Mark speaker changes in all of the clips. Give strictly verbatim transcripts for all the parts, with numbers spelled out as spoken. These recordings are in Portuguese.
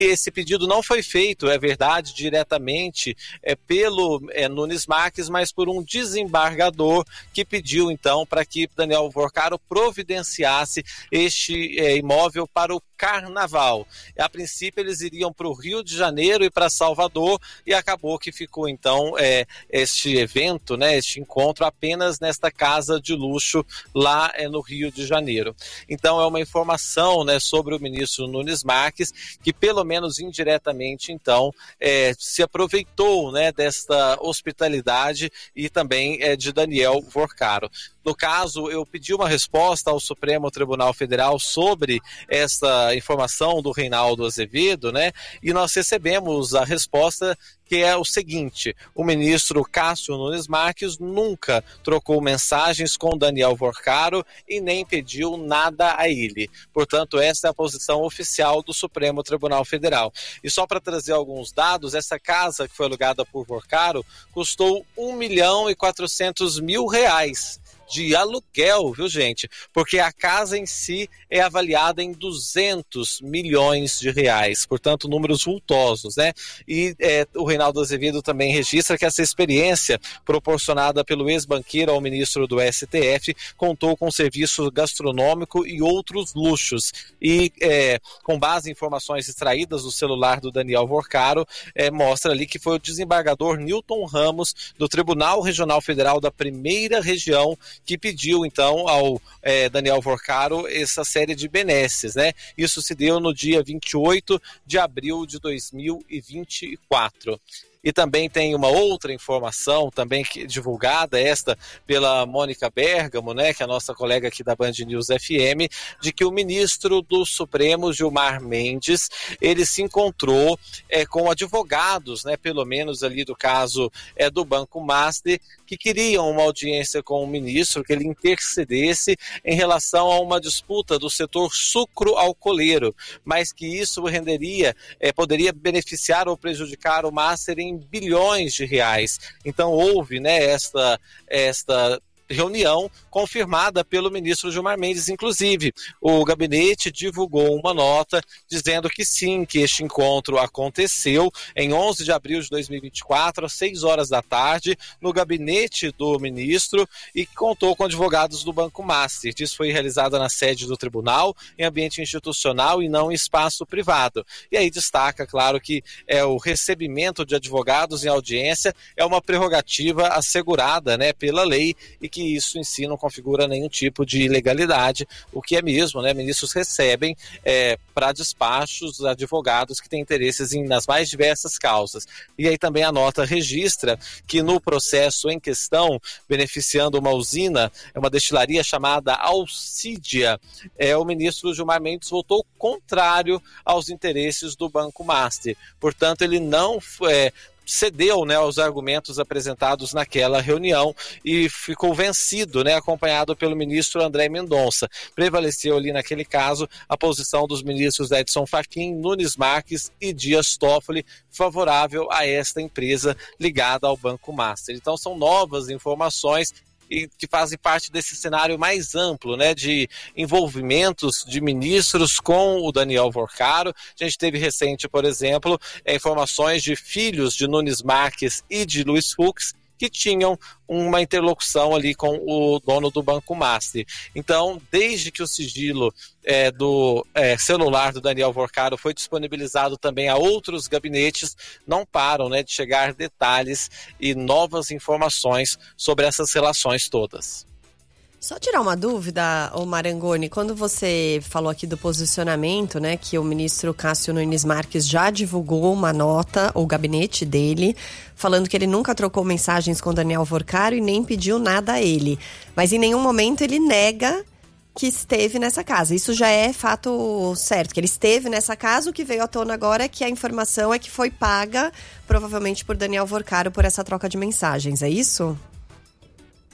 Speaker 1: esse pedido não foi feito, é verdade, diretamente é, pelo é, Nunes Marques, mas por um desembargador que pediu então para que Daniel Porcaro providenciasse este é, imóvel para o Carnaval. A princípio eles iriam para o Rio de Janeiro e para Salvador, e acabou que ficou então é, este evento, né, este encontro apenas nesta casa de luxo lá é, no Rio de Janeiro. Então é uma informação, né, sobre o ministro Nunes Marques, que pelo menos indiretamente então é, se aproveitou, né, desta hospitalidade e também é, de Daniel Porcaro. No caso, eu pedi uma resposta ao Supremo Tribunal Federal sobre essa informação do Reinaldo Azevedo, né? E nós recebemos a resposta, que é o seguinte: o ministro Cássio Nunes Marques nunca trocou mensagens com Daniel Porcaro e nem pediu nada a ele. Portanto, essa é a posição oficial do Supremo Tribunal Federal. E só para trazer alguns dados, essa casa que foi alugada por Porcaro custou um milhão e quatrocentos mil reais. De aluguel, viu, gente? Porque a casa em si é avaliada em duzentos milhões de reais, portanto, números vultosos, né? E é, o Reinaldo Azevedo também registra que essa experiência proporcionada pelo ex-banqueiro ao ministro do S T F contou com serviço gastronômico e outros luxos. E é, com base em informações extraídas do celular do Daniel Porcaro, é, mostra ali que foi o desembargador Newton Ramos, do Tribunal Regional Federal da Primeira Região, que pediu então ao é, Daniel Porcaro essa série de benesses, né? Isso se deu no dia vinte e oito de abril de dois mil e vinte e quatro. E também tem uma outra informação, também que, divulgada, esta pela Mônica Bergamo, né, que é a nossa colega aqui da Band News F M, de que o ministro do Supremo, Gilmar Mendes, ele se encontrou é, com advogados, né, pelo menos ali do caso é, do Banco Master, que queriam uma audiência com o ministro, que ele intercedesse em relação a uma disputa do setor sucro-alcooleiro, mas que isso renderia, é, poderia beneficiar ou prejudicar o Master em bilhões de reais. Então houve, né, esta, esta reunião confirmada pelo ministro Gilmar Mendes. Inclusive, o gabinete divulgou uma nota dizendo que sim, que este encontro aconteceu em onze de abril de dois mil e vinte e quatro, às seis horas da tarde, no gabinete do ministro, e que contou com advogados do Banco Master. Isso foi realizado na sede do tribunal, em ambiente institucional e não em espaço privado. E aí destaca, claro, que é, o recebimento de advogados em audiência é uma prerrogativa assegurada, né, pela lei, e que isso em si não configura nenhum tipo de ilegalidade, o que é mesmo, né? Ministros recebem é, para despachos advogados que têm interesses em, nas mais diversas causas. E aí também a nota registra que no processo em questão, beneficiando uma usina, é uma destilaria chamada Alcídia, é, o ministro Gilmar Mendes votou contrário aos interesses do Banco Master. Portanto, ele não é, cedeu, né, aos argumentos apresentados naquela reunião e ficou vencido, né, acompanhado pelo ministro André Mendonça. Prevaleceu ali naquele caso a posição dos ministros Edson Fachin, Nunes Marques e Dias Toffoli, favorável a esta empresa ligada ao Banco Master. Então são novas informações e que fazem parte desse cenário mais amplo, né, de envolvimentos de ministros com o Daniel Porcaro. A gente teve recente, por exemplo, é, informações de filhos de Nunes Marques e de Luiz Fux, que tinham uma interlocução ali com o dono do Banco Master. Então, desde que o sigilo é, do é, celular do Daniel Porcaro foi disponibilizado também a outros gabinetes, não param, né, de chegar detalhes e novas informações sobre essas relações todas.
Speaker 2: Só tirar uma dúvida, ô Marangoni, quando você falou aqui do posicionamento, né, que o ministro Cássio Nunes Marques já divulgou uma nota, o gabinete dele, falando que ele nunca trocou mensagens com Daniel Porcaro e nem pediu nada a ele. Mas em nenhum momento ele nega que esteve nessa casa. Isso já é fato certo, que ele esteve nessa casa. O que veio à tona agora é que a informação é que foi paga, provavelmente por Daniel Porcaro, por essa troca de mensagens, é isso?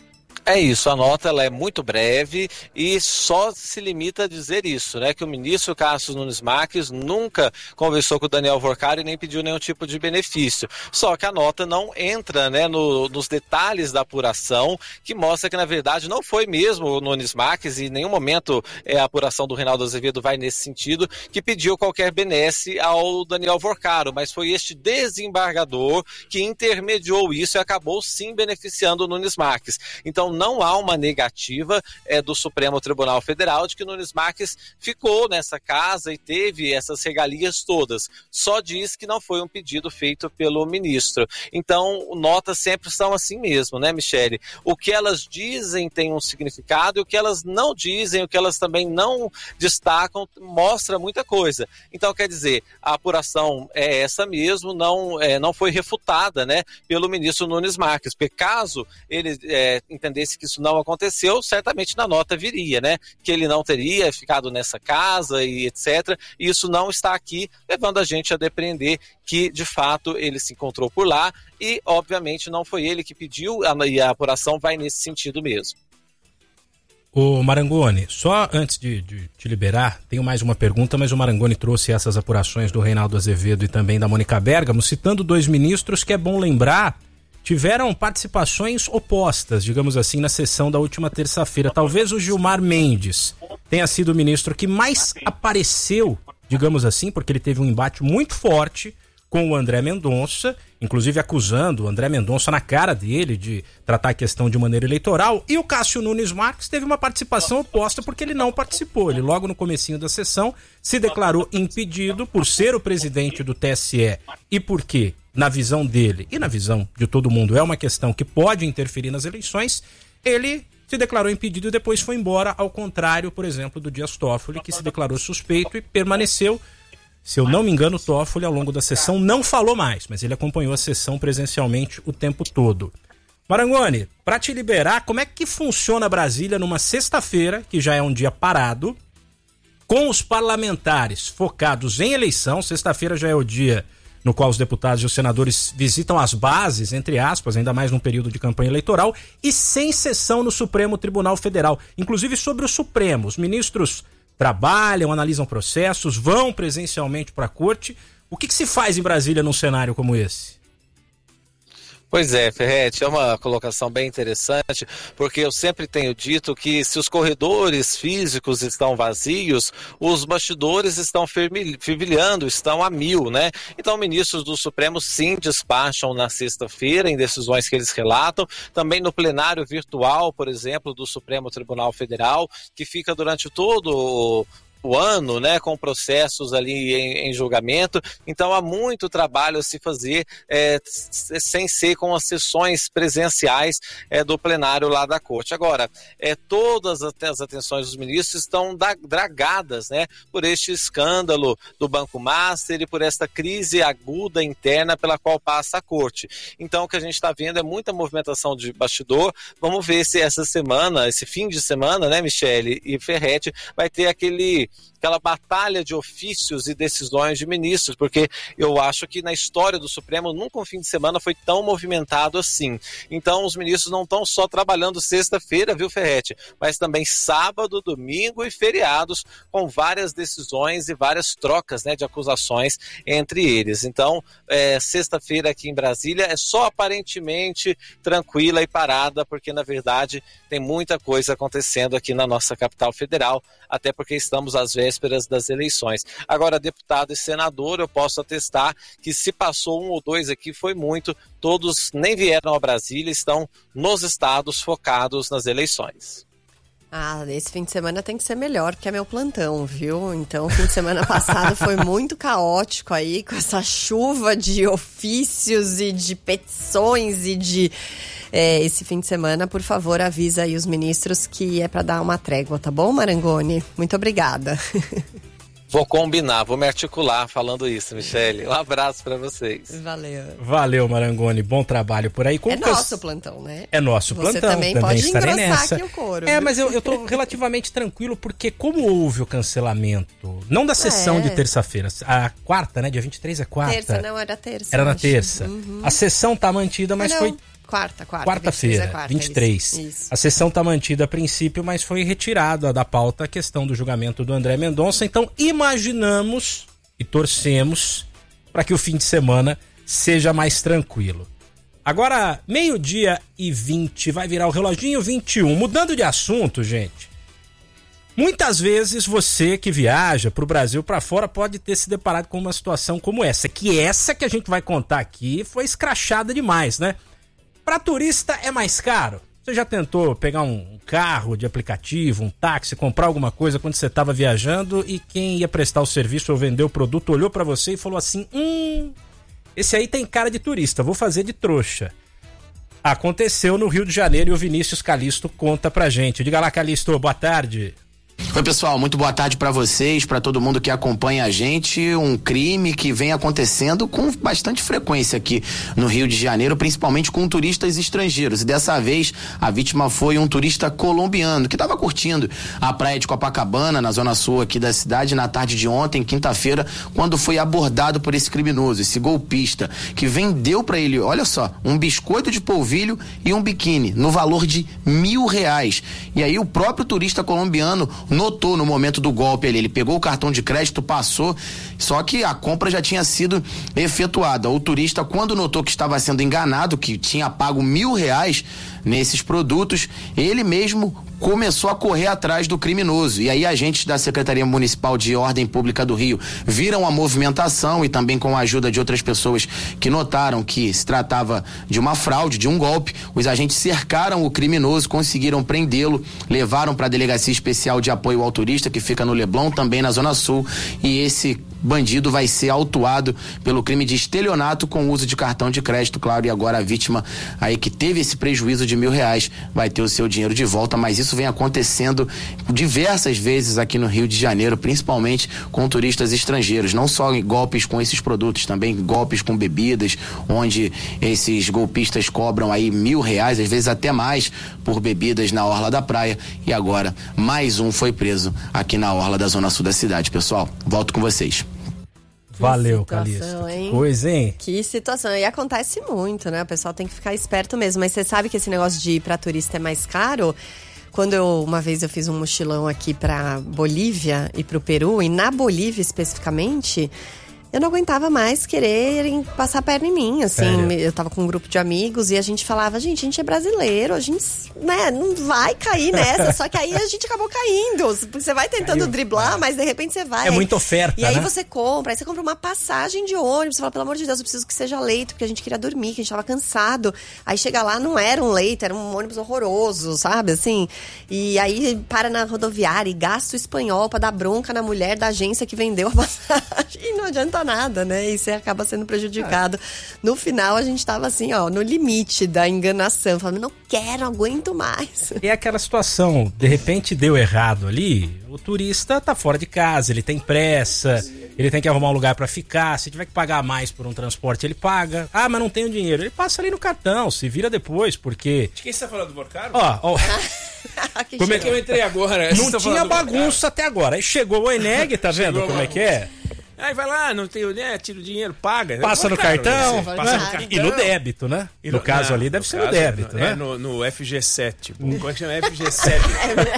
Speaker 1: É isso, a nota ela é muito breve e só se limita a dizer isso, né? Que o ministro Cássio Nunes Marques nunca conversou com o Daniel Workar e nem pediu nenhum tipo de benefício. Só que a nota não entra, né, no, nos detalhes da apuração, que mostra que, na verdade, não foi mesmo o Nunes Marques, e em nenhum momento é, a apuração do Reinaldo Azevedo vai nesse sentido, que pediu qualquer benesse ao Daniel Workar, mas foi este desembargador que intermediou isso e acabou sim beneficiando o Nunes Marques. Então, não há uma negativa é, do Supremo Tribunal Federal de que Nunes Marques ficou nessa casa e teve essas regalias todas. Só diz que não foi um pedido feito pelo ministro. Então, notas sempre são assim mesmo, né, Michele? O que elas dizem tem um significado e o que elas não dizem, o que elas também não destacam, mostra muita coisa. Então, quer dizer, a apuração é essa mesmo, não, é, não foi refutada, né, pelo ministro Nunes Marques, porque caso ele é, entendesse que isso não aconteceu, certamente na nota viria, né? Que ele não teria ficado nessa casa e etcétera. E isso não está aqui, levando a gente a depreender que, de fato, ele se encontrou por lá e, obviamente, não foi ele que pediu e a apuração vai nesse sentido mesmo.
Speaker 3: Ô Marangoni, só antes de, de te liberar, tenho mais uma pergunta, mas o Marangoni trouxe essas apurações do Reinaldo Azevedo e também da Mônica Bergamo, citando dois ministros que é bom lembrar tiveram participações opostas, digamos assim, na sessão da última terça-feira. Talvez o Gilmar Mendes tenha sido o ministro que mais apareceu, digamos assim, porque ele teve um embate muito forte com o André Mendonça, inclusive acusando o André Mendonça na cara dele de tratar a questão de maneira eleitoral, e o Cássio Nunes Marques teve uma participação oposta porque ele não participou. Ele logo no comecinho da sessão se declarou impedido por ser o presidente do T S E e porque, na visão dele e na visão de todo mundo, é uma questão que pode interferir nas eleições, ele se declarou impedido e depois foi embora, ao contrário, por exemplo, do Dias Toffoli, que se declarou suspeito e permaneceu. Se eu não me engano, o Toffoli, ao longo da sessão, não falou mais, mas ele acompanhou a sessão presencialmente o tempo todo. Marangoni, para te liberar, como é que funciona Brasília numa sexta-feira, que já é um dia parado, com os parlamentares focados em eleição? Sexta-feira já é o dia no qual os deputados e os senadores visitam as bases, entre aspas, ainda mais num período de campanha eleitoral, e sem sessão no Supremo Tribunal Federal. Inclusive sobre o Supremo, os ministros trabalham, analisam processos, vão presencialmente para a corte. O que, que se faz em Brasília num cenário como esse?
Speaker 1: Pois é, Ferretti, é uma colocação bem interessante, porque eu sempre tenho dito que se os corredores físicos estão vazios, os bastidores estão fervilhando, estão a mil, né? Então, ministros do Supremo sim despacham na sexta-feira em decisões que eles relatam, também no plenário virtual, por exemplo, do Supremo Tribunal Federal, que fica durante todo o o ano, né, com processos ali em, em julgamento. Então há muito trabalho a se fazer é, sem ser com as sessões presenciais é, do plenário lá da corte. Agora, é, todas as atenções dos ministros estão dragadas, né, por este escândalo do Banco Master e por esta crise aguda interna pela qual passa a corte. Então o que a gente está vendo é muita movimentação de bastidor. Vamos ver se essa semana, esse fim de semana, né, Michele e Ferretti, vai ter aquele aquela batalha de ofícios e decisões de ministros, porque eu acho que na história do Supremo nunca um fim de semana foi tão movimentado assim. Então os ministros não estão só trabalhando sexta-feira, viu, Ferretti, mas também sábado, domingo e feriados, com várias decisões e várias trocas, né, de acusações entre eles. Então, é, sexta-feira aqui em Brasília é só aparentemente tranquila e parada, porque na verdade tem muita coisa acontecendo aqui na nossa capital federal, até porque estamos às vésperas das eleições. Agora, deputado e senador, eu posso atestar que se passou um ou dois aqui foi muito, todos nem vieram a Brasília, estão nos estados focados nas eleições.
Speaker 2: Ah, esse fim de semana tem que ser melhor, porque é meu plantão, viu? Então, o fim de semana passado foi muito caótico aí, com essa chuva de ofícios e de petições e de... É, esse fim de semana, por favor, avisa aí os ministros que é para dar uma trégua, tá bom, Marangoni? Muito obrigada.
Speaker 1: Vou combinar, vou me articular falando isso, Michele. Um abraço para vocês.
Speaker 2: Valeu.
Speaker 3: Valeu, Marangoni. Bom trabalho por aí. Como
Speaker 2: é nosso eu... plantão, né?
Speaker 3: É nosso
Speaker 2: Você
Speaker 3: plantão.
Speaker 2: Também,
Speaker 3: também
Speaker 2: pode
Speaker 3: estarei
Speaker 2: engrossar
Speaker 3: nessa.
Speaker 2: aqui o couro.
Speaker 3: É, mas eu, eu tô relativamente tranquilo, porque como houve o cancelamento, não da sessão
Speaker 2: é.
Speaker 3: de terça-feira, a quarta, né? Dia vinte e três é quarta.
Speaker 2: Terça, não, era terça.
Speaker 3: Era na
Speaker 2: acho.
Speaker 3: terça.
Speaker 2: Uhum.
Speaker 3: A sessão tá mantida, mas
Speaker 2: ah,
Speaker 3: foi
Speaker 2: Quarta, quarta.
Speaker 3: Quarta-feira,
Speaker 2: é quarta,
Speaker 3: vinte e três.
Speaker 2: Isso, isso.
Speaker 3: A sessão está mantida a princípio, mas foi retirada da pauta a questão do julgamento do André Mendonça. Então, imaginamos e torcemos para que o fim de semana seja mais tranquilo. Agora, meio-dia e vinte, vai virar o reloginho vinte e um. Mudando de assunto, gente. Muitas vezes você que viaja para o Brasil para fora pode ter se deparado com uma situação como essa. Que essa que a gente vai contar aqui foi escrachada demais, né? Para turista é mais caro. Você já tentou pegar um carro de aplicativo, um táxi, comprar alguma coisa quando você estava viajando e quem ia prestar o serviço ou vender o produto olhou para você e falou assim: Hum, esse aí tem cara de turista, vou fazer de trouxa. Aconteceu no Rio de Janeiro e o Vinícius Calisto conta pra gente. Diga lá, Calisto, boa tarde.
Speaker 4: Oi, pessoal, muito boa tarde para vocês, para todo mundo que acompanha a gente. Um crime que vem acontecendo com bastante frequência aqui no Rio de Janeiro, principalmente com turistas estrangeiros. E dessa vez a vítima foi um turista colombiano que estava curtindo a praia de Copacabana, na zona sul aqui da cidade, na tarde de ontem, quinta-feira, quando foi abordado por esse criminoso, esse golpista, que vendeu para ele, olha só, um biscoito de polvilho e um biquíni, no valor de mil reais. E aí o próprio turista colombiano notou no momento do golpe ali, ele pegou o cartão de crédito, passou, só que a compra já tinha sido efetuada. O turista, quando notou que estava sendo enganado, que tinha pago mil reais nesses produtos, ele mesmo começou a correr atrás do criminoso. E aí agentes da Secretaria Municipal de Ordem Pública do Rio viram a movimentação e também com a ajuda de outras pessoas que notaram que se tratava de uma fraude, de um golpe. Os agentes cercaram o criminoso, conseguiram prendê-lo, levaram para a Delegacia Especial de Apoio ao Turista, que fica no Leblon, também na Zona Sul, e esse bandido vai ser autuado pelo crime de estelionato com uso de cartão de crédito, claro, e agora a vítima aí que teve esse prejuízo de mil reais vai ter o seu dinheiro de volta, mas isso vem acontecendo diversas vezes aqui no Rio de Janeiro, principalmente com turistas estrangeiros, não só golpes com esses produtos, também golpes com bebidas, onde esses golpistas cobram aí mil reais, às vezes até mais, por bebidas na orla da praia, e agora mais um foi preso aqui na orla da Zona Sul da cidade. Pessoal, volto com vocês.
Speaker 3: Valeu, Calisto. Que coisa, hein?
Speaker 2: Que situação. E acontece muito, né? O pessoal tem que ficar esperto mesmo. Mas você sabe que esse negócio de ir pra turista é mais caro? Quando eu, uma vez eu fiz um mochilão aqui pra Bolívia e pro Peru, e na Bolívia especificamente, eu não aguentava mais quererem passar a perna em mim, assim. Sério? Eu tava com um grupo de amigos e a gente falava, gente, a gente é brasileiro, a gente, né, não vai cair nessa. Só que aí a gente acabou caindo. Porque você vai tentando Caiu. driblar, é. mas de repente você vai.
Speaker 3: É muita oferta,
Speaker 2: E aí
Speaker 3: né?
Speaker 2: você compra, aí você compra uma passagem de ônibus, você fala, pelo amor de Deus, eu preciso que seja leito, porque a gente queria dormir, que a gente tava cansado. Aí chega lá, não era um leito, era um ônibus horroroso, sabe, assim. E aí para na rodoviária e gasta o espanhol pra dar bronca na mulher da agência que vendeu a passagem. E não adianta nada, né? E você acaba sendo prejudicado. É. No final, a gente tava assim, ó, no limite da enganação, falando, não quero, não aguento mais.
Speaker 3: E é aquela situação, de repente deu errado ali, o turista tá fora de casa, ele tem pressa, ele tem que arrumar um lugar pra ficar, se tiver que pagar mais por um transporte, ele paga. Ah, mas não tenho dinheiro. Ele passa ali no cartão, se vira depois, porque...
Speaker 5: De quem você tá falando, do Morcaro?
Speaker 3: Ó, ó...
Speaker 5: Como é que eu entrei agora?
Speaker 3: Não tá tinha bagunça até agora. Aí chegou o Eneg, tá vendo como é que é?
Speaker 5: Aí vai lá, não tem, né? Tira o dinheiro, paga.
Speaker 3: Passa no cartão.
Speaker 5: Passa no cartão.
Speaker 3: E no débito, né? E no, no caso não, ali deve no ser no débito,
Speaker 5: no,
Speaker 3: né?
Speaker 5: É no, no F G sete. Como é que chama? F G sete.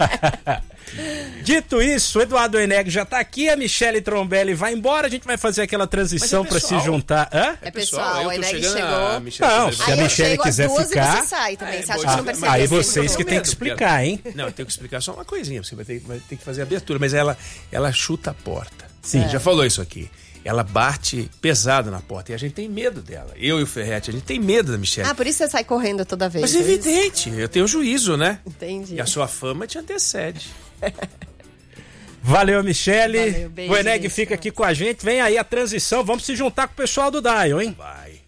Speaker 3: Dito isso, o Eduardo Eneg já tá aqui, a Michele Trombelli vai embora, a gente vai fazer aquela transição é para se juntar. Hã?
Speaker 2: É pessoal, o Eneg chegou.
Speaker 3: Não, se a Michele quiser ficar.
Speaker 2: Você sai também.
Speaker 3: É,
Speaker 2: você acha que não percebe?
Speaker 3: Aí vocês que tem que explicar, hein?
Speaker 5: Não, eu tenho que explicar só uma coisinha, você vai ter, vai ter que fazer a abertura, mas ela, ela chuta a porta.
Speaker 3: Sim.
Speaker 5: É. Já falou isso aqui. Ela bate pesado na porta e a gente tem medo dela. Eu e o Ferretti, a gente tem medo da Michele.
Speaker 2: Ah, por isso você sai correndo toda vez.
Speaker 5: Mas é evidente, eu tenho juízo, né?
Speaker 2: Entendi.
Speaker 5: E a sua fama te antecede.
Speaker 3: Valeu, Michele. Valeu, beijo, o Eneg fica aqui com a gente. Vem aí a transição, vamos se juntar com o pessoal do Dial, hein?
Speaker 5: Vai.